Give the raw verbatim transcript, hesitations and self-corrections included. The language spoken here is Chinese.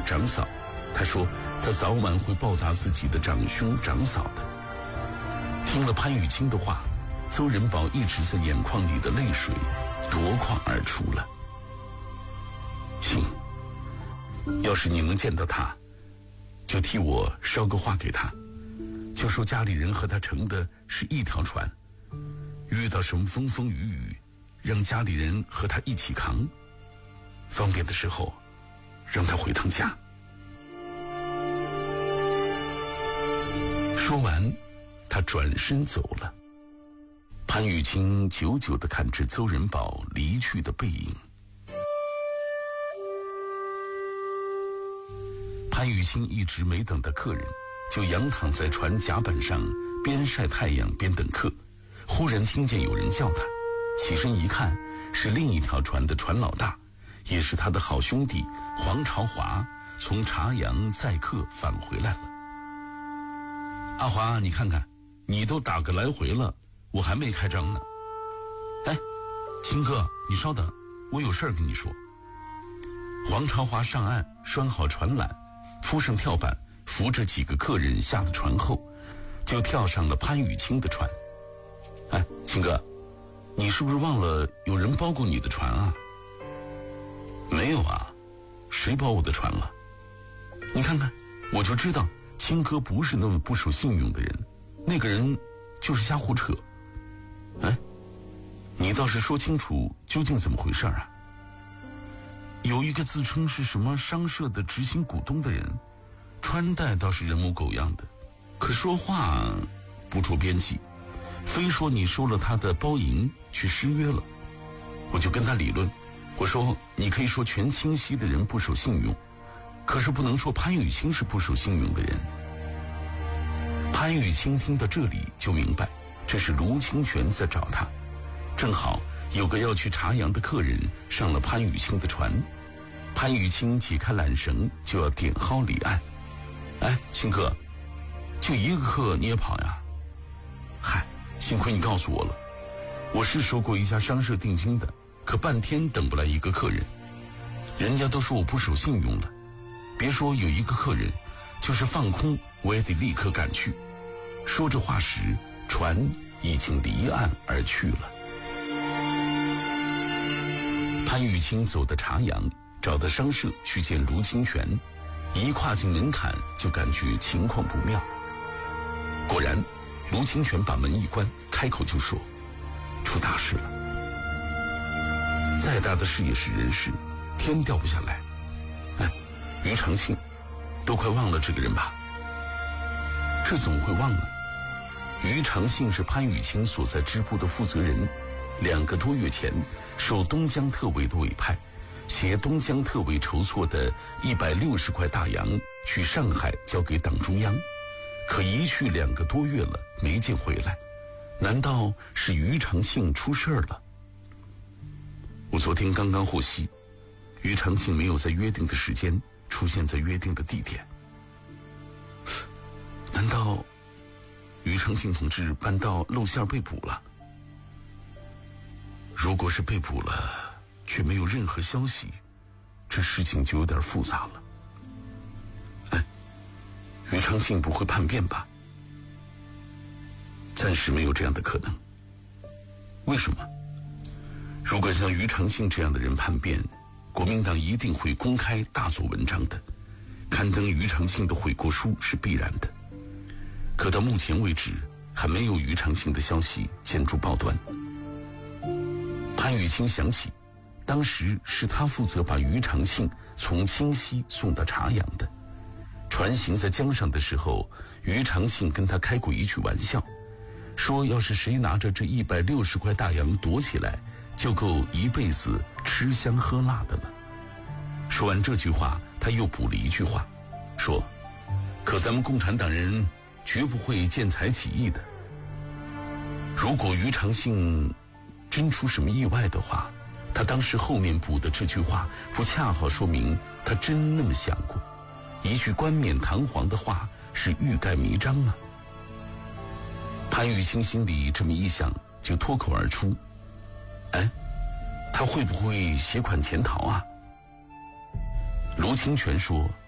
长嫂，他说他早晚会报答自己的长兄长嫂的。听了潘雨清的话，邹仁宝一直在眼眶里的泪水夺眶而出了。行，要是你能见到他，就替我捎个话给他，就说家里人和他乘的是一条船，遇到什么风风雨雨，让家里人和他一起扛，方便的时候让他回趟家。说完，他转身走了。潘雨清久久地看着邹仁宝离去的背影。潘雨清一直没等到客人，就仰躺在船甲板上，边晒太阳边等客。忽然听见有人叫他，起身一看，是另一条船的船老大，也是他的好兄弟黄朝华，从茶阳载客返回来了。阿华，你看看，你都打个来回了，我还没开张呢。哎，秦哥，你稍等，我有事儿跟你说。黄朝华上岸，拴好船缆，铺上跳板，扶着几个客人下了船后，就跳上了潘雨清的船。哎，秦哥，你是不是忘了有人包过你的船啊？没有啊，谁包我的船了？你看看，我就知道秦哥不是那么不守信用的人，那个人就是瞎胡扯。哎，你倒是说清楚究竟怎么回事啊？有一个自称是什么商社的执行股东的人，穿戴倒是人模狗样的，可说话不着边际，非说你收了他的包银去失约了。我就跟他理论，我说你可以说全清溪的人不守信用，可是不能说潘雨清是不守信用的人。潘雨清听到这里就明白，这是卢清泉在找他，正好有个要去茶阳的客人上了潘雨清的船，潘雨清解开缆绳就要点蒿离岸。哎，清哥，就一个客你也跑呀？嗨，幸亏你告诉我了，我是收过一家商社定金的，可半天等不来一个客人，人家都说我不守信用了，别说有一个客人，就是放空我也得立刻赶去。说这话时，船已经离岸而去了。潘雨清走到茶阳，找到商社去见卢清泉，一跨进门槛就感觉情况不妙。果然，卢清泉把门一关，开口就说：“出大事了。再大的事也是人事，天掉不下来。哎，于长庆，都快忘了这个人吧？”这怎么会忘呢？于长庆是潘雨清所在支部的负责人，两个多月前受东江特委的委派，携东江特委筹措的一百六十块大洋去上海交给党中央，可一去两个多月了，没见回来。难道是于长庆出事儿了？我昨天刚刚获悉，于长庆没有在约定的时间出现在约定的地点。难道于长庆同志搬到露馅被捕了？如果是被捕了，却没有任何消息，这事情就有点复杂了。哎，于长庆不会叛变吧？暂时没有这样的可能。为什么？如果像于长庆这样的人叛变，国民党一定会公开大做文章的，刊登于长庆的悔过书是必然的。可到目前为止，还没有于长庆的消息见诸报端。潘雨清想起，当时是他负责把于长庆从清溪送到茶阳的。船行在江上的时候，于长庆跟他开过一句玩笑，说要是谁拿着这一百六十块大洋躲起来，就够一辈子吃香喝辣的了。说完这句话，他又补了一句话，说：“可咱们共产党人绝不会见财起意的。”如果于长庆真出什么意外的话，他当时后面补的这句话，不恰好说明他真那么想过？一句冠冕堂皇的话，是欲盖弥彰啊。潘雨清心里这么一想，就脱口而出：“哎，他会不会携款潜逃啊？”卢清泉说：“